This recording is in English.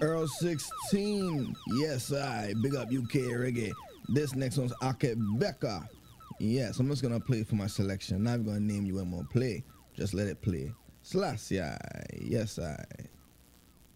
Earl 16. Yes, I. Big up UK reggae. This next one's Ake Becca. Yes, I'm just gonna play for my selection. Not even gonna name you one more play. Just let it play. Slash, yeah. Yes, I.